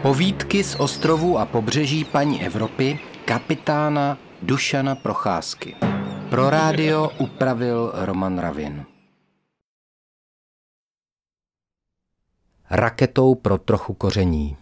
Povídky z ostrovů a pobřeží paní Evropy kapitána Dušana Procházky. Pro rádio upravil Roman Ravin. Raketou pro trochu koření.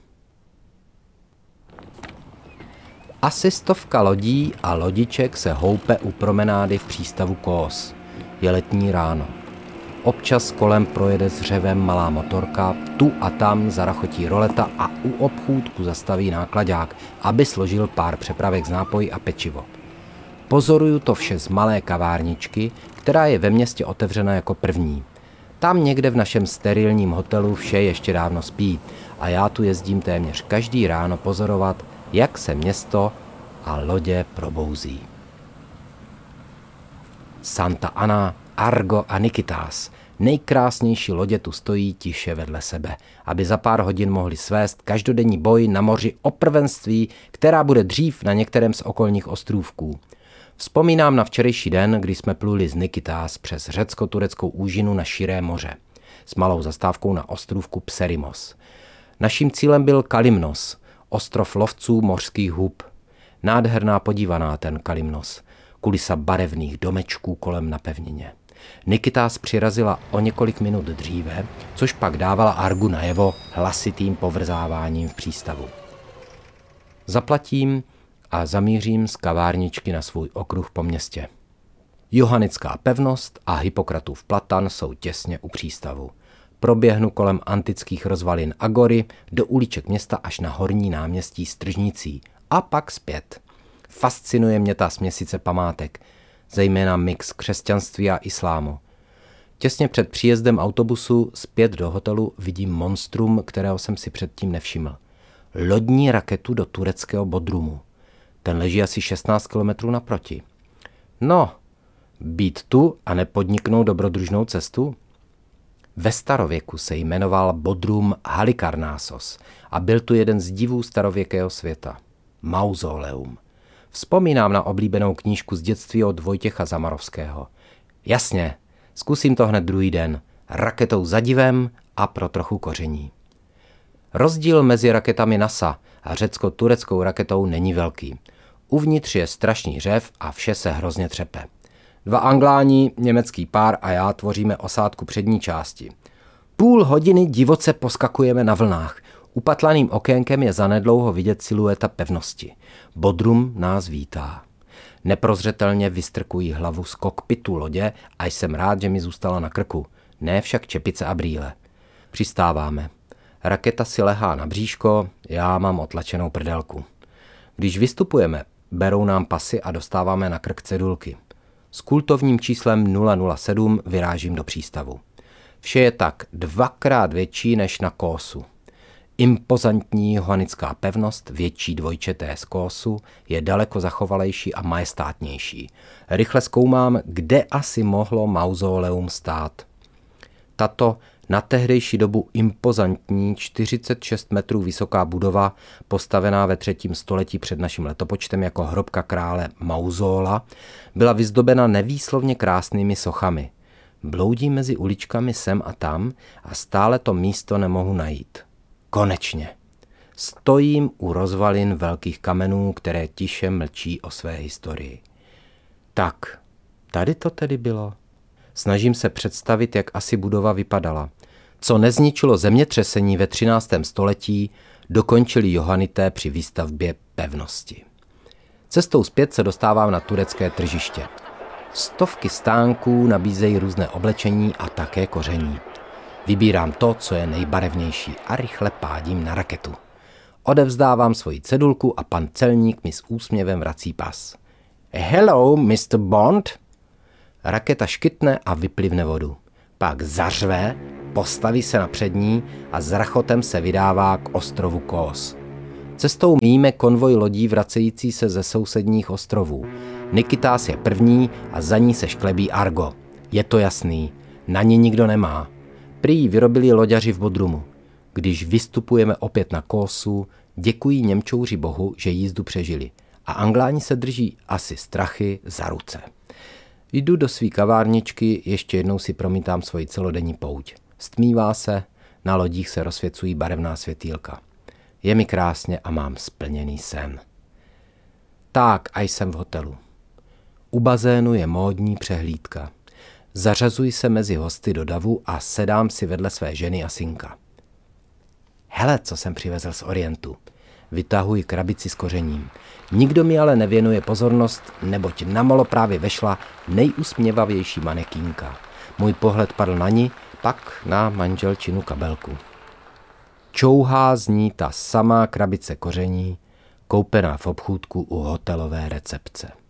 Asi 100 lodí a lodiček se houpe u promenády v přístavu Kos. Je letní ráno. Občas kolem projede s řevem malá motorka, tu a tam zarachotí roleta a u obchůdku zastaví náklaďák, aby složil pár přepravek z nápojí a pečivo. Pozoruju to vše z malé kavárničky, která je ve městě otevřena jako první. Tam někde v našem sterilním hotelu vše ještě dávno spí a já tu jezdím téměř každý ráno pozorovat, jak se město a lodě probouzí. Santa Ana, Argo a Nikitas, nejkrásnější lodě tu stojí tiše vedle sebe, aby za pár hodin mohli svést každodenní boj na moři o prvenství, která bude dřív na některém z okolních ostrůvků. Vzpomínám na včerejší den, kdy jsme pluli z Nikitas přes řecko-tureckou úžinu na širé moře, s malou zastávkou na ostrůvku Pserimos. Naším cílem byl Kalymnos, ostrov lovců mořských hub. Nádherná podívaná ten Kalymnos, kulisa barevných domečků kolem na pevnině. Nikitas přirazila o několik minut dříve, což pak dávala Argu najevo hlasitým povrzáváním v přístavu. Zaplatím a zamířím z kavárničky na svůj okruh po městě. Johannická pevnost a Hippokratův platan jsou těsně u přístavu. Proběhnu kolem antických rozvalin Agory do uliček města až na horní náměstí s tržnicí a pak zpět. Fascinuje mě ta směsice památek, zejména mix křesťanství a islámu. Těsně před příjezdem autobusu zpět do hotelu vidím monstrum, kterého jsem si předtím nevšiml. Lodní raketu do tureckého Bodrumu. Ten leží asi 16 kilometrů naproti. No, být tu a nepodniknout dobrodružnou cestu? Ve starověku se jmenoval Bodrum Halikarnassos a byl tu jeden z divů starověkého světa. Mauzoleum. Vzpomínám na oblíbenou knížku z dětství od Vojtěcha Zamarovského. Jasně, zkusím to hned druhý den. Raketou za divem a pro trochu koření. Rozdíl mezi raketami NASA a řecko-tureckou raketou není velký. Uvnitř je strašný řev a vše se hrozně třepe. 2 Angláni, německý pár a já tvoříme osádku přední části. Půl hodiny divoce poskakujeme na vlnách. Upatlaným okénkem je zanedlouho vidět silueta pevnosti. Bodrum nás vítá. Neprozřetelně vystrkují hlavu z kokpitu lodě a jsem rád, že mi zůstala na krku. Ne však čepice a brýle. Přistáváme. Raketa si lehá na bříško, já mám otlačenou prdelku. Když vystupujeme, berou nám pasy a dostáváme na krk cedulky. S kultovním číslem 007 vyrážím do přístavu. Vše je tak 2krát větší než na Kosu. Impozantní johannická pevnost, větší dvojčeté z Kosu, je daleko zachovalejší a majestátnější. Rychle zkoumám, kde asi mohlo mauzoleum stát. Tato na tehdejší dobu impozantní 46 metrů vysoká budova, postavená ve 3. století před naším letopočtem jako hrobka krále Mauzola, byla vyzdobena nevýslovně krásnými sochami. Bloudím mezi uličkami sem a tam a stále to místo nemohu najít. Konečně. Stojím u rozvalin velkých kamenů, které tiše mlčí o své historii. Tak, tady to tedy bylo. Snažím se představit, jak asi budova vypadala. Co nezničilo zemětřesení ve 13. století, dokončili Johanité při výstavbě pevnosti. Cestou zpět se dostávám na turecké tržiště. Stovky stánků nabízejí různé oblečení a také koření. Vybírám to, co je nejbarevnější a rychle pádím na raketu. Odevzdávám svoji cedulku a pan celník mi s úsměvem vrací pas. Hello, Mr. Bond. Raketa škytne a vyplivne vodu. Pak zařve, postaví se na přední a s rachotem se vydává k ostrovu Kos. Cestou míjíme konvoj lodí vracející se ze sousedních ostrovů. Nikitas je první a za ní se šklebí Argo. Je to jasný, na ní nikdo nemá. Prý vyrobili loďaři v Bodrumu. Když vystupujeme opět na Kosu, děkují Němčouři bohu, že jízdu přežili. A Angláni se drží asi strachy za ruce. Jdu do své kavárničky, ještě jednou si promítám svoji celodenní pouť. Stmívá se, na lodích se rozsvěcují barevná světýlka. Je mi krásně a mám splněný sen. Tak, a jsem v hotelu. U bazénu je módní přehlídka. Zařazuji se mezi hosty do davu a sedám si vedle své ženy a synka. Hele, co jsem přivezl z Orientu. Vytahuji krabici s kořením. Nikdo mi ale nevěnuje pozornost, neboť na molo právě vešla nejusměvavější manekínka. Můj pohled padl na ní, pak na manželčinu kabelku. Čouhá z ní ta samá krabice koření, koupená v obchůdku u hotelové recepce.